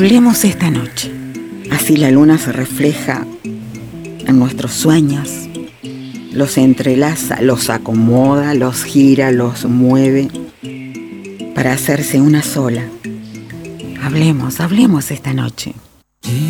Hablemos esta noche. Así la luna se refleja en nuestros sueños, los entrelaza, los acomoda, los gira, los mueve para hacerse una sola. Hablemos esta noche.